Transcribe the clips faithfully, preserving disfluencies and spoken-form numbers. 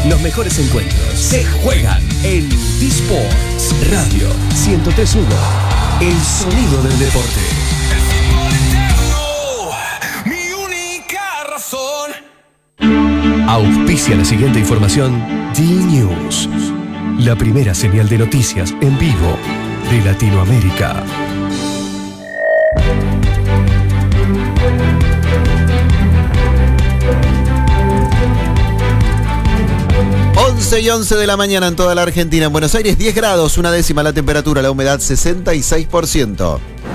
Los mejores encuentros se juegan en eSports Radio ciento tres punto uno. El sonido del deporte. Mi única razón. Auspicia la siguiente información D-News, la primera señal de noticias en vivo de Latinoamérica. once y once de la mañana en toda la Argentina. En Buenos Aires diez grados, una décima la temperatura, la humedad sesenta y seis por ciento.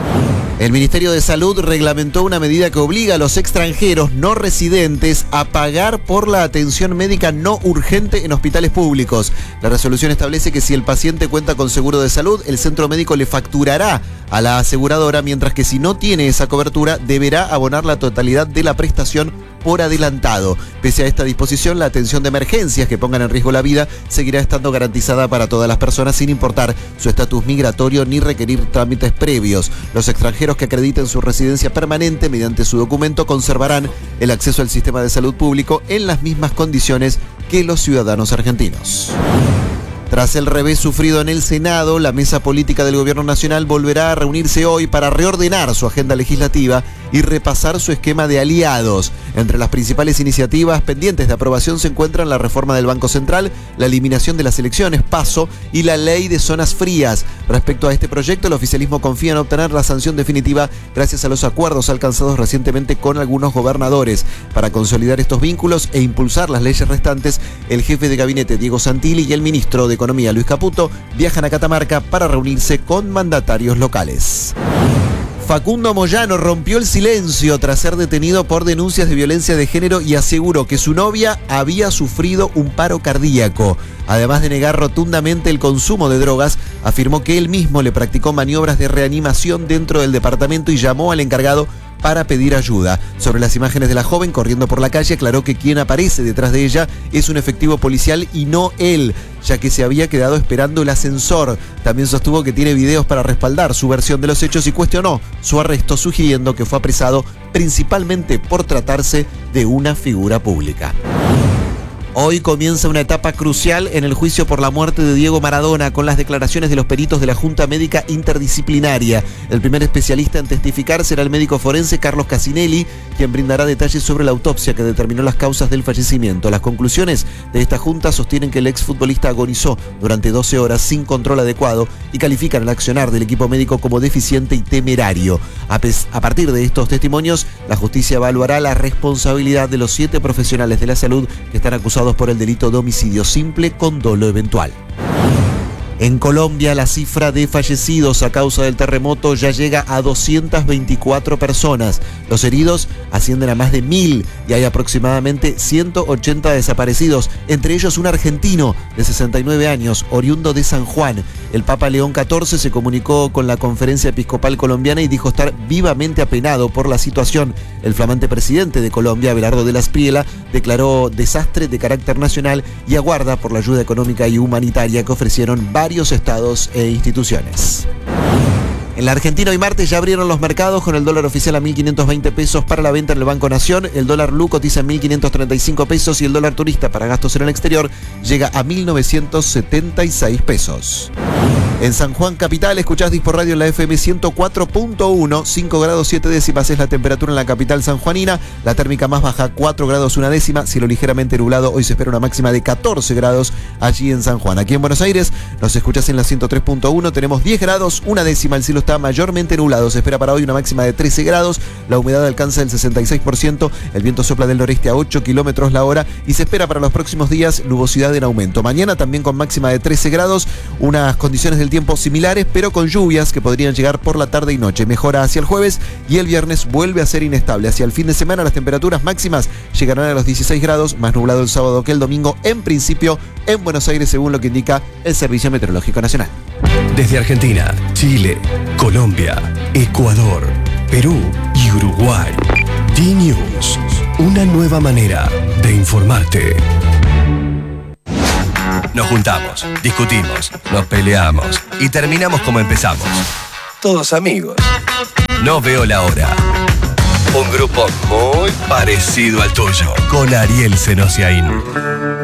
El Ministerio de Salud reglamentó una medida que obliga a los extranjeros no residentes a pagar por la atención médica no urgente en hospitales públicos. La resolución establece que si el paciente cuenta con seguro de salud, el centro médico le facturará a la aseguradora, mientras que si no tiene esa cobertura, deberá abonar la totalidad de la prestación por adelantado. Pese a esta disposición, la atención de emergencias que pongan en riesgo la vida seguirá estando garantizada para todas las personas sin importar su estatus migratorio ni requerir trámites previos. Los extranjeros que acrediten su residencia permanente mediante su documento conservarán el acceso al sistema de salud público en las mismas condiciones que los ciudadanos argentinos. Tras el revés sufrido en el Senado, la mesa política del Gobierno Nacional volverá a reunirse hoy para reordenar su agenda legislativa y repasar su esquema de aliados. Entre las principales iniciativas pendientes de aprobación se encuentran la reforma del Banco Central, la eliminación de las elecciones, PASO, y la ley de zonas frías. Respecto a este proyecto, el oficialismo confía en obtener la sanción definitiva gracias a los acuerdos alcanzados recientemente con algunos gobernadores. Para consolidar estos vínculos e impulsar las leyes restantes, el jefe de gabinete Diego Santilli y el ministro de Economía Luis Caputo viajan a Catamarca para reunirse con mandatarios locales. Facundo Moyano rompió el silencio tras ser detenido por denuncias de violencia de género y aseguró que su novia había sufrido un paro cardíaco. Además de negar rotundamente el consumo de drogas, afirmó que él mismo le practicó maniobras de reanimación dentro del departamento y llamó al encargado para pedir ayuda. Sobre las imágenes de la joven corriendo por la calle, aclaró que quien aparece detrás de ella es un efectivo policial y no él, ya que se había quedado esperando el ascensor. También sostuvo que tiene videos para respaldar su versión de los hechos y cuestionó su arresto, sugiriendo que fue apresado principalmente por tratarse de una figura pública. Hoy comienza una etapa crucial en el juicio por la muerte de Diego Maradona, con las declaraciones de los peritos de la Junta Médica Interdisciplinaria. El primer especialista en testificar será el médico forense Carlos Casinelli, quien brindará detalles sobre la autopsia que determinó las causas del fallecimiento. Las conclusiones de esta junta sostienen que el exfutbolista agonizó durante doce horas sin control adecuado y califican el accionar del equipo médico como deficiente y temerario. A, pes- a partir de estos testimonios, la justicia evaluará la responsabilidad de los siete profesionales de la salud que están acusados por el delito de homicidio simple con dolo eventual. En Colombia, la cifra de fallecidos a causa del terremoto ya llega a doscientas veinticuatro personas. Los heridos ascienden a más de mil y hay aproximadamente ciento ochenta desaparecidos, entre ellos un argentino de sesenta y nueve años, oriundo de San Juan. El Papa León catorce se comunicó con la Conferencia Episcopal Colombiana y dijo estar vivamente apenado por la situación. El flamante presidente de Colombia, Abelardo de la Espriella, declaró desastre de carácter nacional y aguarda por la ayuda económica y humanitaria que ofrecieron varios estados e instituciones. En la Argentina hoy martes ya abrieron los mercados con el dólar oficial a mil quinientos veinte pesos para la venta en el Banco Nación, el dólar blue cotiza en mil quinientos treinta y cinco pesos y el dólar turista para gastos en el exterior llega a mil novecientos setenta y seis pesos. En San Juan Capital escuchás Dispo Radio en la F M ciento cuatro punto uno, cinco grados siete décimas es la temperatura en la capital sanjuanina, la térmica más baja cuatro grados una décima, cielo ligeramente nublado, hoy se espera una máxima de catorce grados allí en San Juan. Aquí en Buenos Aires nos escuchás en la ciento tres punto uno, tenemos diez grados una décima, el cielo está mayormente nublado, se espera para hoy una máxima de trece grados, la humedad alcanza el sesenta y seis por ciento, el viento sopla del noreste a ocho kilómetros la hora y se espera para los próximos días nubosidad en aumento. Mañana también con máxima de trece grados, unas condiciones del tiempo similares, pero con lluvias que podrían llegar por la tarde y noche. Mejora hacia el jueves y el viernes vuelve a ser inestable. Hacia el fin de semana las temperaturas máximas llegarán a los dieciséis grados, más nublado el sábado que el domingo, en principio en Buenos Aires, según lo que indica el Servicio Meteorológico Nacional. Desde Argentina, Chile, Colombia, Ecuador, Perú y Uruguay. D-News, una nueva manera de informarte. Nos juntamos, discutimos, nos peleamos y terminamos como empezamos. Todos amigos. No veo la hora. Un grupo muy parecido al tuyo, con Ariel Senosiaín.